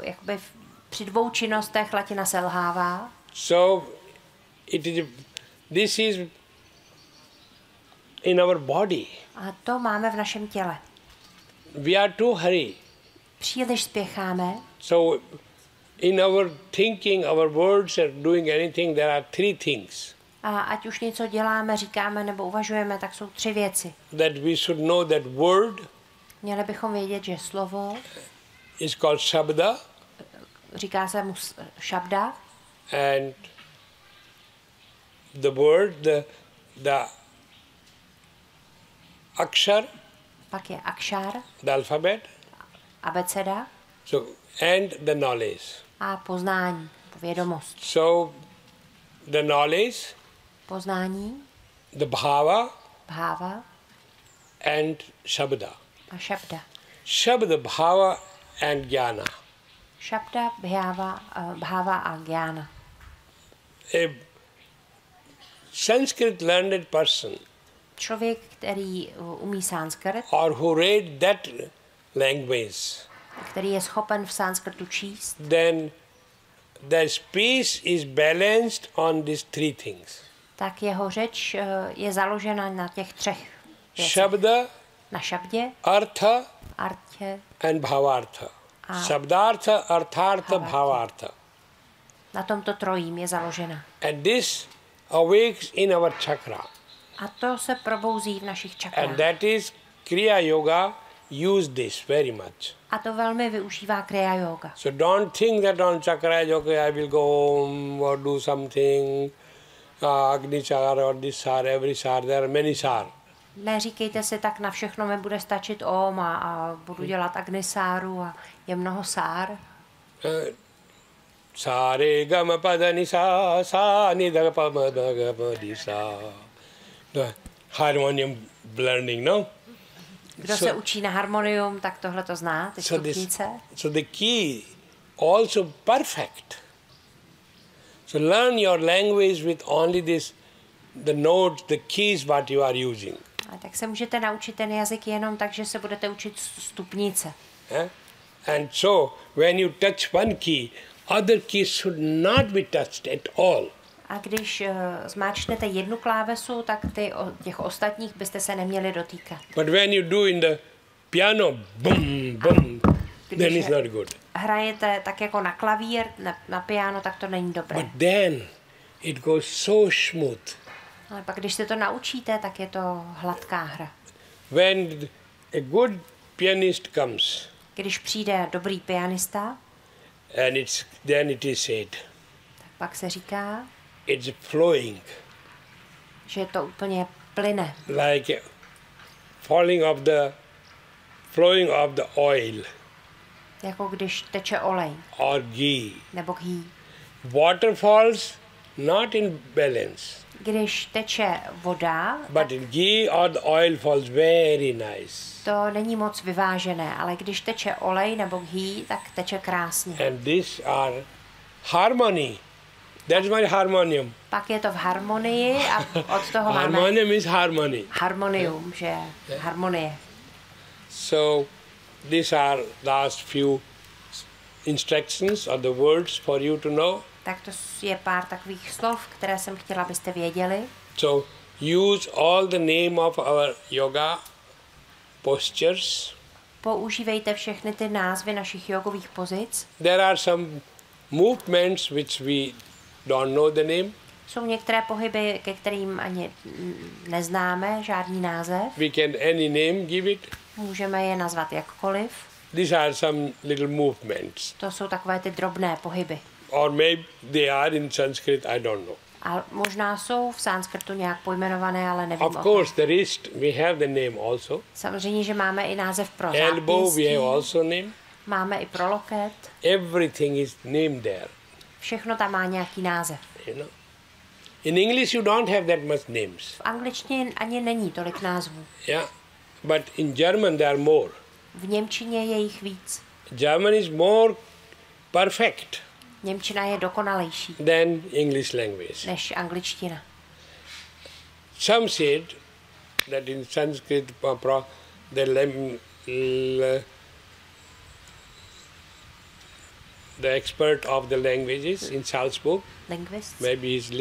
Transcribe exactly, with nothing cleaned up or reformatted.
jakoby v, při dvou činnostech latina selhává. So it is, this is in our body. A to máme v našem těle. We are too hurry. Příliš spěcháme. So in our thinking, our words are doing anything, there are three things. A ať už něco děláme, říkáme nebo uvažujeme, tak jsou tři věci. That we should know that word Měli bychom vědět, že slovo is called shabda, říká se mu šabda, and the word, the, the akshar, pak je akšár, the alphabet, abeceda so and the knowledge. a poznání, vědomost. So the knowledge, Poznání, the bhava, bháva and shabda. a šabda. Shabda, bhava and jnana. Šabda, bháva, bháva a gyána. A Sanskrit learned person Člověk, který umí sanskrt, or who read that language, který je schopen v sanskrtu číst, then the speech is balanced on these three things. tak jeho řeč eh, je založena na těch třech věcech. Shabda, Na šabdě, artha artě, and bhavartha. Ah. Shabdartha, arthartha, Bhavartha. bhavartha. na tomto trojím je založena. And this awakes in our chakra. A to se probouzí v našich And čakrách. that is Kriya Yoga use this very much. A to velmi využívá Kriya Yoga. So don't think that on chakra yoga I will go home or do something, uh, Agni Char or this sar, every sar, there are many sar. Neříkejte si, tak na všechno mi bude stačit Om a, a budu dělat Agnisáru a je mnoho sár. Uh, Sare gama padani sa sa ni da pa ma da ga pa di sa. The harmonium learning, no? Kdo So- se učí na harmonium, tak tohle to zná, ty So this, stupnice. so the key also perfect. So learn your language with only this, the notes, the keys what you are using. A tak se můžete naučit ten jazyk jenom tak, že se budete učit stupnice. Eh? And so when you touch one key, other keys should not be touched at all. A když uh, zmáčknete jednu klávesu, tak ty, o, těch ostatních byste se neměli dotýkat. But when you do in the piano, boom, boom, then it's not good. Hrajete tak jako na klavír, na, na piano, tak to není dobré. But then it goes so smooth. Ale pak, když se to naučíte, tak je to hladká hra. When a good pianist comes, Když přijde dobrý pianista, and it's then it is said, tak pak se říká, it's flowing že to úplně plyne. like falling of the flowing of the oil Jako když teče olej or ghee. nebo ghee. Water falls not in balance, Když teče voda, but in ghee or the oil falls very nice. to není moc vyvážené, ale když teče olej nebo ghee, tak teče krásně. And these are harmony. That's my harmonium. Pak je to v harmonii a od toho máme Harmonium is harmony. harmonium, že harmonie. So these are last few instructions or the words for you to know. Tak to je pár takových slov, které jsem chtěla, abyste věděli. So use all the name of our yoga postures. Používejte všechny ty názvy našich jogových pozic. There are some movements which we don't know the name. Jsou některé pohyby, ke kterým ani neznáme žádný název. We can any name give it. Můžeme je nazvat jakkoliv. These are some little movements. To jsou takové ty drobné pohyby. Or maybe they are in Sanskrit, I don't know. A možná jsou v sanskrtu nějak pojmenované, ale nevím Of o course, tom. the wrist, we have the name also. Samozřejmě, že máme i název pro Elbow, we zápěstí, have also name. máme i pro loket. Everything is named there, Všechno tam má nějaký název. you know. In English, you don't have that much names. V angličtině ani není tolik názvů. Yeah, but in German there are more. V němčině je jich víc. German is more perfect Němčina je dokonalejší than English language. než angličtina. Some said that in Sanskrit, uh, pro- the lem- l- the expert of the languages in Salzburg. Linguists. Maybe he's